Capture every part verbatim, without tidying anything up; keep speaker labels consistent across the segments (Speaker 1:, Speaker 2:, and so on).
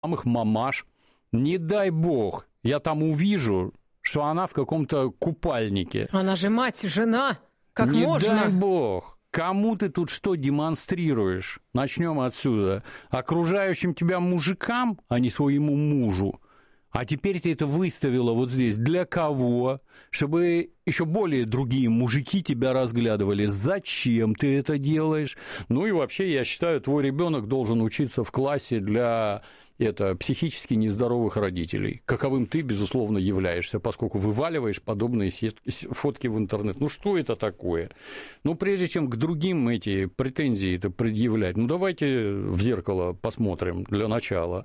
Speaker 1: самых мамаш. Не дай бог, я там увижу, что она в каком-то купальнике.
Speaker 2: Она же мать, жена. Как
Speaker 1: не
Speaker 2: можно?
Speaker 1: Не дай бог. Кому ты тут что демонстрируешь? Начнем отсюда. Окружающим тебя мужикам, а не своему мужу. А теперь ты это выставила вот здесь. Для кого? Чтобы еще более другие мужики тебя разглядывали. Зачем ты это делаешь? Ну и вообще, я считаю, твой ребенок должен учиться в классе для это, психически нездоровых родителей, каковым ты, безусловно, являешься, поскольку вываливаешь подобные фотки в интернет. Ну, что это такое? Ну, прежде чем к другим эти претензии это предъявлять, ну, давайте в зеркало посмотрим для начала.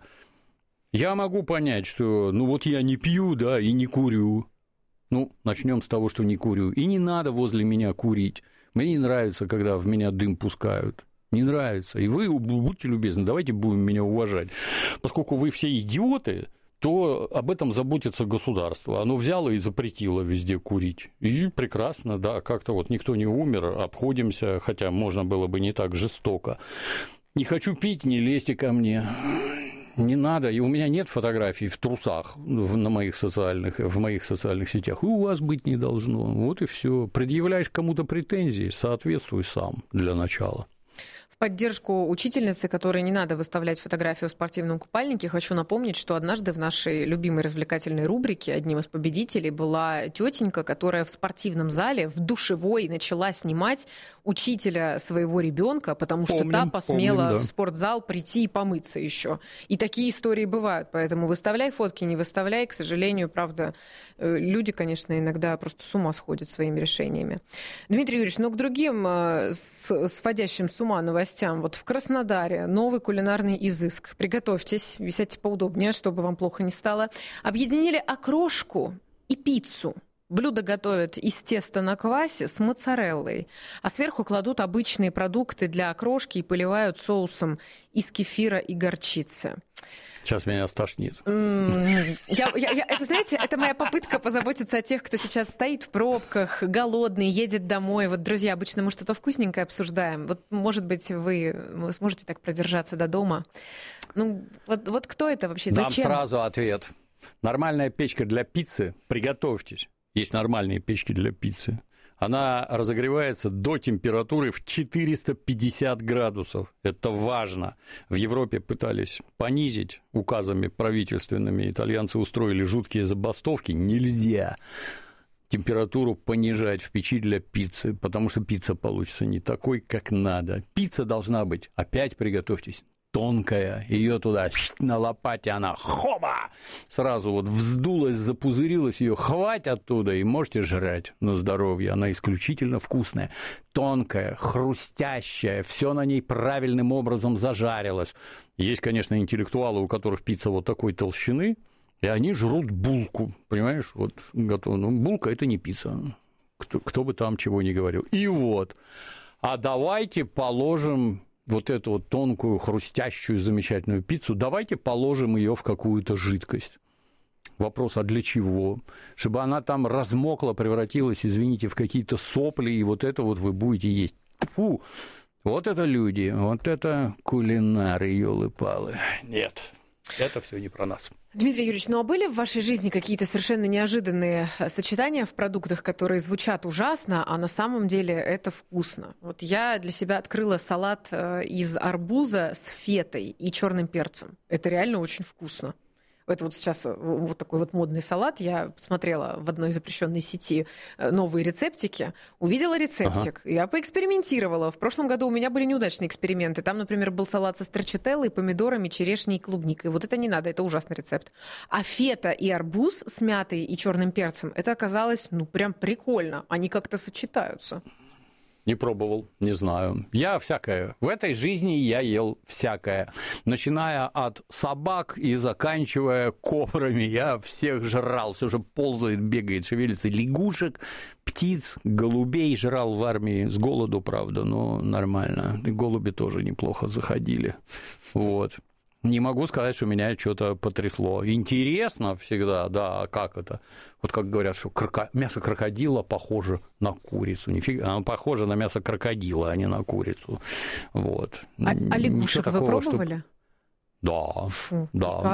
Speaker 1: Я могу понять, что, ну, вот я не пью, да, и не курю. Ну, начнем с того, что не курю. И не надо возле меня курить. Мне не нравится, когда в меня дым пускают. Не нравится. И вы, будьте любезны, давайте будем меня уважать. Поскольку вы все идиоты, то об этом заботится государство. Оно взяло и запретило везде курить. И прекрасно, да, как-то вот никто не умер, обходимся, хотя можно было бы не так жестоко. Не хочу пить, не лезьте ко мне. Не надо, и у меня нет фотографий в трусах на моих социальных, в моих социальных сетях, и у вас быть не должно. Вот и все. Предъявляешь кому-то претензии, соответствуй сам для начала.
Speaker 2: В поддержку учительницы, которой не надо выставлять фотографию в спортивном купальнике, хочу напомнить, что однажды в нашей любимой развлекательной рубрике одним из победителей была тетенька, которая в спортивном зале в душевой начала снимать учителя своего ребенка, потому что
Speaker 1: помним,
Speaker 2: та посмела
Speaker 1: помним, да.
Speaker 2: в спортзал прийти и помыться еще. И такие истории бывают, поэтому выставляй фотки, не выставляй. К сожалению, правда, люди, конечно, иногда просто с ума сходят своими решениями. Дмитрий Юрьевич, ну к другим сводящим с ума новостям. Вот в Краснодаре новый кулинарный изыск. Приготовьтесь, сядьте поудобнее, чтобы вам плохо не стало. Объединили окрошку и пиццу. Блюдо готовят из теста на квасе с моцареллой, а сверху кладут обычные продукты для окрошки и поливают соусом из кефира и горчицы.
Speaker 1: Сейчас меня стошнит.
Speaker 2: Я, я, я, это, знаете, это моя попытка позаботиться о тех, кто сейчас стоит в пробках, голодный, едет домой. Вот, друзья, обычно мы что-то вкусненькое обсуждаем. Вот, может быть, вы, вы сможете так продержаться до дома. Ну, вот, вот кто это вообще? Зачем?
Speaker 1: Дам сразу ответ. Нормальная печка для пиццы, приготовьтесь. Есть нормальные печки для пиццы. Она разогревается до температуры в четыреста пятьдесят градусов. Это важно. В Европе пытались понизить указами правительственными. Итальянцы устроили жуткие забастовки. Нельзя температуру понижать в печи для пиццы, потому что пицца получится не такой, как надо. Пицца должна быть, опять приготовьтесь, тонкая, ее туда на лопате, она хоба, сразу вот вздулась, запузырилась, ее хватит оттуда, и можете жрать на здоровье, она исключительно вкусная, тонкая, хрустящая, все на ней правильным образом зажарилось. Есть, конечно, интеллектуалы, у которых пицца вот такой толщины, и они жрут булку, понимаешь, вот готово. Ну, булка – это не пицца, кто, кто бы там чего ни говорил. И вот, а давайте положим вот эту вот тонкую, хрустящую, замечательную пиццу, давайте положим ее в какую-то жидкость. Вопрос, а для чего? Чтобы она там размокла, превратилась, извините, в какие-то сопли, и вот это вот вы будете есть. Фу, вот это люди, вот это кулинары, ёлы-палы. Нет, это все не про нас.
Speaker 2: Дмитрий Юрьевич, ну а были в вашей жизни какие-то совершенно неожиданные сочетания в продуктах, которые звучат ужасно, а на самом деле это вкусно? Вот я для себя открыла салат из арбуза с фетой и черным перцем. Это реально очень вкусно. Это вот сейчас вот такой вот модный салат. Я посмотрела в одной запрещенной сети новые рецептики, увидела рецептик, ага. Я поэкспериментировала. В прошлом году у меня были неудачные эксперименты. Там, например, был салат со строчителлой, помидорами, черешней и клубникой. Вот это не надо, это ужасный рецепт. А фета и арбуз с мятой и черным перцем, это оказалось, ну, прям прикольно. Они как-то сочетаются.
Speaker 1: Не пробовал, не знаю. Я всякое. В этой жизни я ел всякое. Начиная от собак и заканчивая кобрами. Я всех жрал. Все же ползает, бегает, шевелится. Лягушек, птиц, голубей жрал в армии. С голоду, правда, но нормально. И голуби тоже неплохо заходили. Вот. Не могу сказать, что меня что-то потрясло. Интересно всегда, да, а как это? Вот как говорят, что кроко... мясо крокодила похоже на курицу. Нифига, оно похоже на мясо крокодила, а не на курицу. Вот.
Speaker 2: А, а лягушек вы пробовали?
Speaker 1: Что... Да,
Speaker 2: Фу,
Speaker 1: да.